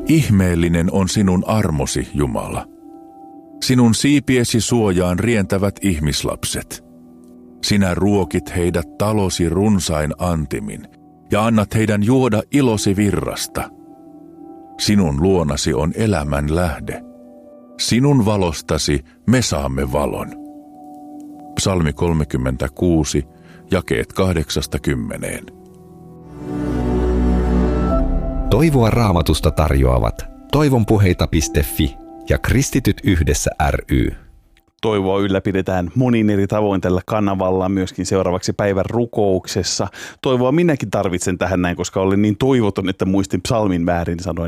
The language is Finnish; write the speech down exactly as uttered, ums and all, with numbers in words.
Ihmeellinen on sinun armosi, Jumala. Sinun siipiesi suojaan rientävät ihmislapset. Sinä ruokit heidät talosi runsain antimin ja annat heidän juoda ilosi virrasta. Sinun luonasi on elämän lähde. Sinun valostasi me saamme valon. Psalmi kolmekymmentäkuusi, jakeet kahdeksasta kymmeneen. Toivoa Raamatusta tarjoavat toivonpuheita piste fi ja Kristityt yhdessä ry. Toivoa ylläpidetään monin eri tavoin tällä kanavalla, myöskin seuraavaksi päivän rukouksessa. Toivoa minäkin tarvitsen tähän näin, koska olen niin toivoton, että muistin psalmin väärin sanoen.